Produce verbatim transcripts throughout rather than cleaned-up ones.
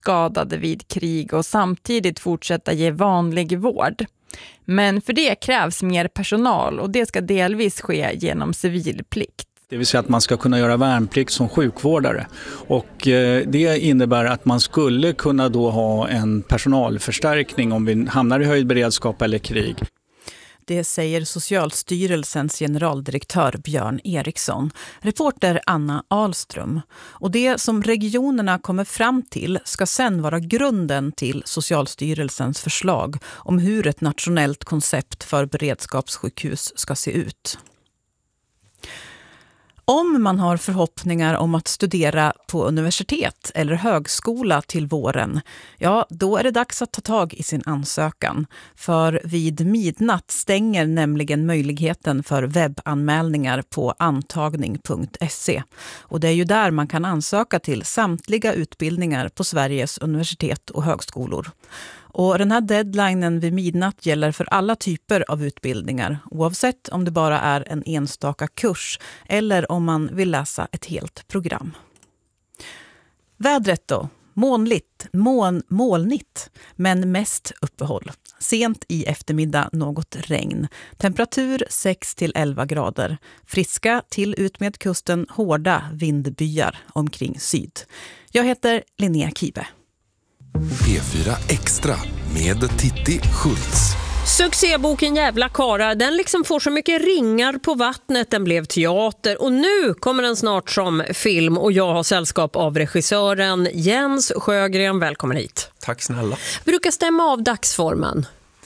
skadade vid krig och samtidigt fortsätta ge vanlig vård. Men för det krävs mer personal och det ska delvis ske genom civilplikt. Det vill säga att man ska kunna göra värnplikt som sjukvårdare. Och det innebär att man skulle kunna då ha en personalförstärkning om vi hamnar i höjd beredskap eller krig. Det säger Socialstyrelsens generaldirektör Björn Eriksson. Reporter Anna Ahlström. Och det som regionerna kommer fram till ska sedan vara grunden till Socialstyrelsens förslag om hur ett nationellt koncept för beredskapssjukhus ska se ut. Om man har förhoppningar om att studera på universitet eller högskola till våren, ja, då är det dags att ta tag i sin ansökan. För vid midnatt stänger nämligen möjligheten för webbanmälningar på antagning punkt se. Och det är ju där man kan ansöka till samtliga utbildningar på Sveriges universitet och högskolor. Och den här deadlinen vid midnatt gäller för alla typer av utbildningar, oavsett om det bara är en enstaka kurs eller om man vill läsa ett helt program. Vädret då? Månligt, moln, molnigt, men mest uppehåll. Sent i eftermiddag något regn. Temperatur sex till elva grader. Friska till ut med kusten hårda vindbyar omkring syd. Jag heter Linnea Kibe. P fyra Extra med Titti Schultz. Succéboken Jävla Kara, den liksom får så mycket ringar på vattnet, den blev teater och nu kommer den snart som film och jag har sällskap av regissören Jens Sjögren. Välkommen hit. Tack snälla. Brukar stämma av dagsformen?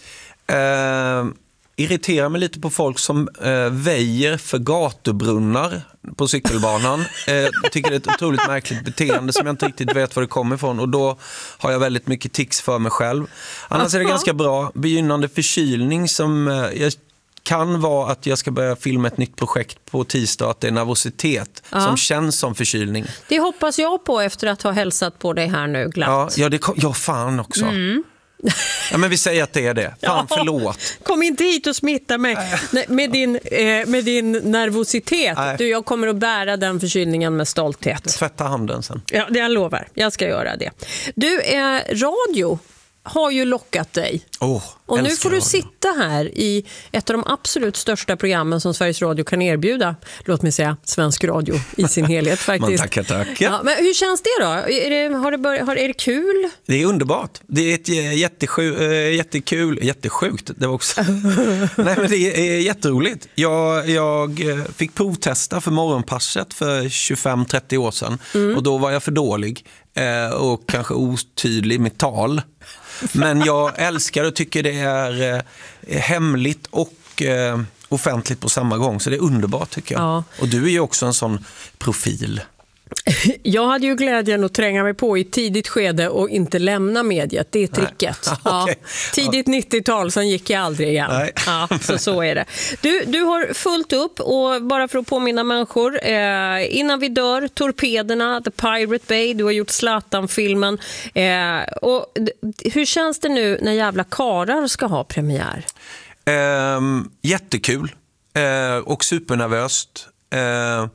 Eh, irriterar mig lite på folk som eh, väjer för gatubrunnar på cykelbanan. eh, jag tycker det är ett otroligt märkligt beteende som jag inte riktigt vet var det kommer ifrån och då har jag väldigt mycket tics för mig själv. Annars är det ganska bra. Begynnande förkylning som eh, jag kan vara att jag ska börja filma ett nytt projekt på tisdag, att det är nervositet ja. som känns som förkylning. Det hoppas jag på efter att ha hälsat på dig här nu glatt. Ja, ja, det kom, ja fan också. Mm. Ja, men vi säger att det är det. Fan, ja, förlåt. Kom inte hit och smitta mig med din, eh, med din nervositet. Du, jag kommer att bära den förkylningen med stolthet. Tvätta handen sen. Ja, det jag lovar. Jag ska göra det. Du, eh, radio har ju lockat dig. Oh, och nu får du radio. sitta här i ett av de absolut största programmen som Sveriges Radio kan erbjuda. Låt mig säga svensk radio i sin helhet faktiskt. Man tackar, tackar. Ja, men hur känns det då? Är det, har det börjat, har, är det kul? Det är underbart. Det är ett jättesju, jättekul, jättesjukt. Det var också. Nej, men det är jätteroligt. Jag, jag fick provtesta för morgonpasset för tjugofem trettio år sedan. Mm. Och då var jag för dålig och kanske otydlig med tal. Men jag älskar och tycker det är eh, hemligt och eh, offentligt på samma gång. Så det är underbart tycker jag. Ja. Och du är ju också en sån profil. Jag hade ju glädjen att tränga mig på i tidigt skede och inte lämna mediet. Det är tricket. Ja, okay. Tidigt nittiotal, sen gick jag aldrig igen. Nej. Ja, så så är det. Du, du har fullt upp och bara för att påminna människor, eh, Innan vi dör, Torpederna, The Pirate Bay, du har gjort Zlatan-filmen. Eh, och hur känns det nu när Jävla Karar ska ha premiär? Eh, jättekul eh, och supernervöst. Eh,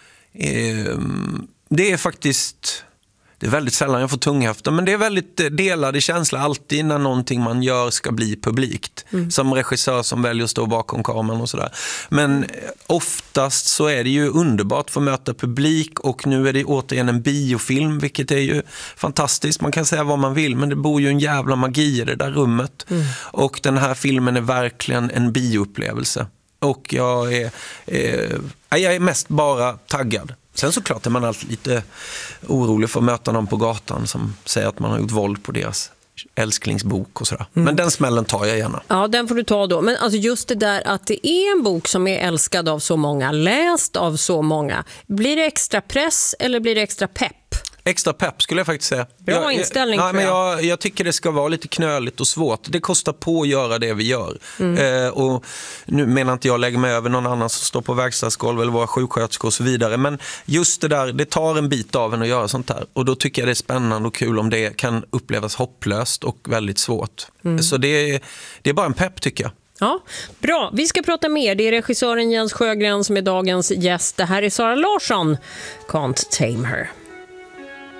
Det är faktiskt det är väldigt sällan jag får tunghäfta, men det är väldigt delade känslor alltid när någonting man gör ska bli publikt. Mm. Som regissör som väljer att stå bakom kameran och sådär. Men oftast så är det ju underbart för att möta publik och nu är det återigen en biofilm, vilket är ju fantastiskt. Man kan säga vad man vill, men det bor ju en jävla magi i det där rummet. Mm. Och den här filmen är verkligen en bioupplevelse. Och jag är, eh, jag är mest bara taggad. Sen såklart är man alltid lite orolig för att möta någon på gatan som säger att man har gjort våld på deras älsklingsbok och sådär. Mm. Men den smällen tar jag gärna. Ja, den får du ta då. Men alltså just det där att det är en bok som är älskad av så många, läst av så många. Blir det extra press eller blir det extra pepp? Extra pepp skulle jag faktiskt säga. Bra jag, inställning. Jag, nej, men jag. Jag, jag tycker det ska vara lite knöligt och svårt. Det kostar på att göra det vi gör. Mm. Eh, och nu menar inte jag lägga mig över någon annan som står på verkstadsgolv eller vara sjuksköterska och så vidare. Men just det där, det tar en bit av en att göra sånt här. Och då tycker jag det är spännande och kul om det kan upplevas hopplöst och väldigt svårt. Mm. Så det är, det är bara en pepp tycker jag. Ja, bra. Vi ska prata mer. Det är regissören Jens Sjögren som är dagens gäst. Det här är Sara Larsson. Can't Tame Her.